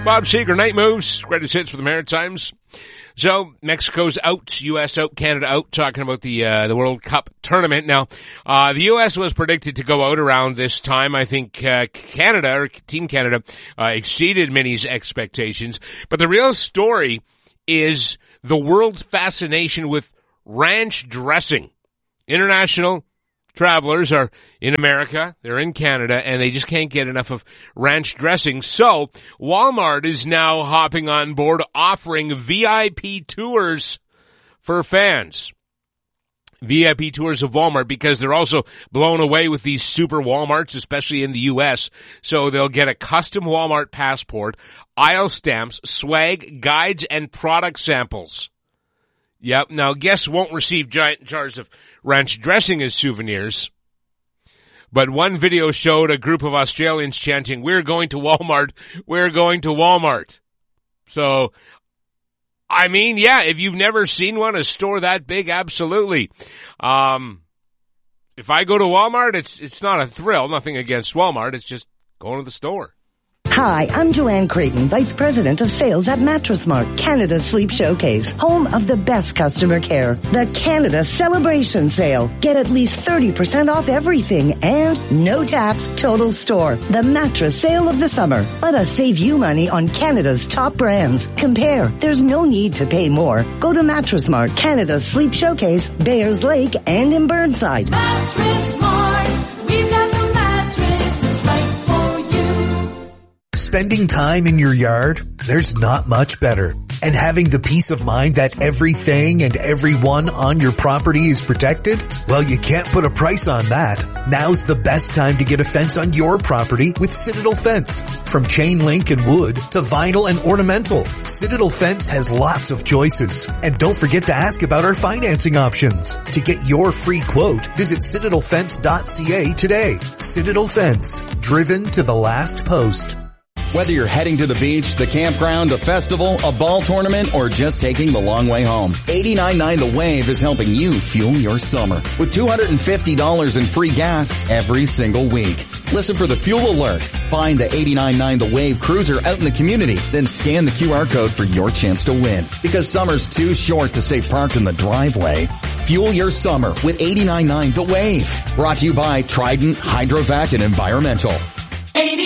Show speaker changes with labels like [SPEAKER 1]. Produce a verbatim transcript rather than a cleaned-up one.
[SPEAKER 1] Bob Seger, Night Moves, greatest hits for the Maritimes. So, Mexico's out, U S out, Canada out, talking about the, uh, the World Cup tournament. Now, uh, the U S was predicted to go out around this time. I think, uh, Canada, or Team Canada, uh, exceeded many's expectations. But the real story is the world's fascination with ranch dressing. International travelers are in America, they're in Canada, and they just can't get enough of ranch dressing. So, Walmart is now hopping on board offering V I P tours for fans. V I P tours of Walmart, because they're also blown away with these super Walmarts, especially in the U S. So they'll get a custom Walmart passport, aisle stamps, swag, guides, and product samples. Yep, now guests won't receive giant jars of ranch dressing as souvenirs. But one video showed a group of Australians chanting, "We're going to Walmart, we're going to Walmart." So, I mean, yeah, if you've never seen one, a store that big, absolutely. Um, if I go to Walmart, it's, it's not a thrill, nothing against Walmart, it's just going to the store.
[SPEAKER 2] Hi, I'm Joanne Creighton, Vice President of Sales at Mattress Mart, Canada's Sleep Showcase, home of the best customer care. The Canada Celebration Sale. Get at least thirty percent off everything and no tax total store. The mattress sale of the summer. Let us save you money on Canada's top brands. Compare. There's no need to pay more. Go to Mattress Mart, Canada's Sleep Showcase, Bayers Lake, and in Burnside.
[SPEAKER 3] Mattress Mart. We've got the mattress that's right for you.
[SPEAKER 4] Spending time in your yard, there's not much better. And having the peace of mind that everything and everyone on your property is protected? Well, you can't put a price on that. Now's the best time to get a fence on your property with Citadel Fence. From chain link and wood to vinyl and ornamental, Citadel Fence has lots of choices. And don't forget to ask about our financing options. To get your free quote, visit citadel fence dot c a today. Citadel Fence, driven to the last post.
[SPEAKER 5] Whether you're heading to the beach, the campground, a festival, a ball tournament, or just taking the long way home, eighty-nine point nine The Wave is helping you fuel your summer with two hundred fifty dollars in free gas every single week. Listen for the fuel alert. Find the eighty-nine point nine The Wave cruiser out in the community, then scan the Q R code for your chance to win. Because summer's too short to stay parked in the driveway. Fuel your summer with eighty-nine point nine The Wave. Brought to you by Trident, Hydrovac, and Environmental.